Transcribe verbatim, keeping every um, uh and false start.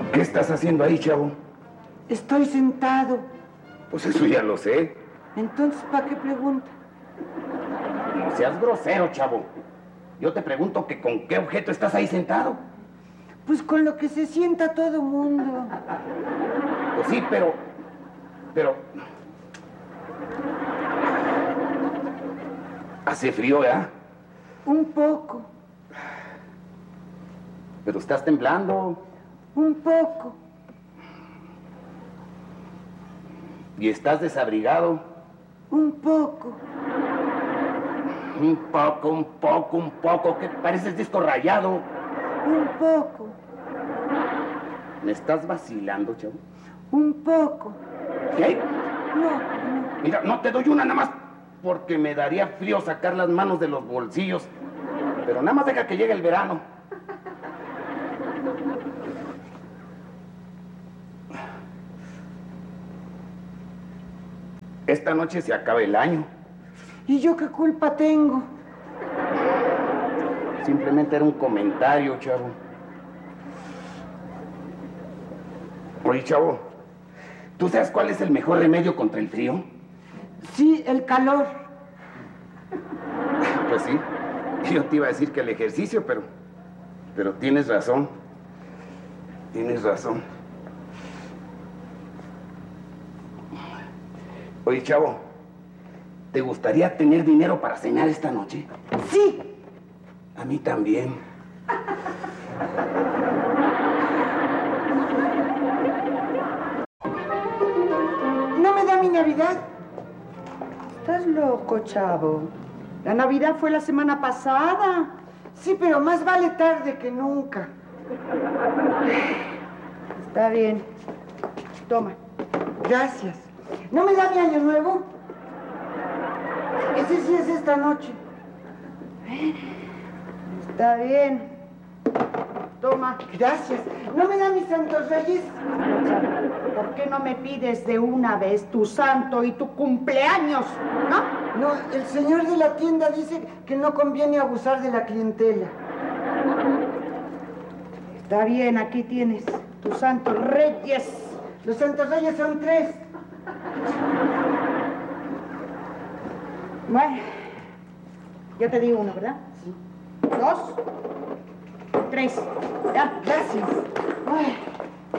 ¿Qué estás haciendo ahí, chavo? Estoy sentado. Pues eso ya lo sé. Entonces, ¿para qué pregunta? No seas grosero, chavo. Yo te pregunto que con qué objeto estás ahí sentado. Pues con lo que se sienta todo mundo. Pues sí, pero... Pero... Hace frío, ¿verdad? Un poco. Pero estás temblando. Un poco. ¿Y estás desabrigado? Un poco. Un poco, un poco, un poco. ¿Qué pareces disco rayado? Un poco. ¿Me estás vacilando, chavo? Un poco. ¿Qué? No, no. Mira, no te doy una nada más porque me daría frío sacar las manos de los bolsillos. Pero nada más deja que llegue el verano. Esta noche se acaba el año. ¿Y yo qué culpa tengo? Simplemente era un comentario, chavo. Oye, chavo, ¿tú sabes cuál es el mejor remedio contra el frío? Sí, el calor. Pues sí, yo te iba a decir que el ejercicio, pero... Pero tienes razón. Tienes razón. Oye, chavo, ¿te gustaría tener dinero para cenar esta noche? Sí. A mí también. ¿No me da mi Navidad? Estás loco, chavo. La Navidad fue la semana pasada. Sí, pero más vale tarde que nunca. Está bien. Toma. Gracias. ¿No me da mi año nuevo? Ese sí es esta noche. Está bien. Toma. Gracias. ¿No me da mis santos reyes? ¿Por qué no me pides de una vez tu santo y tu cumpleaños? ¿No? No, el señor de la tienda dice que no conviene abusar de la clientela. Está bien, aquí tienes tus santos reyes. Los santos reyes son tres. Bueno, yo te digo uno, ¿verdad? Sí. Dos, tres. Ya, Gracias. Ay.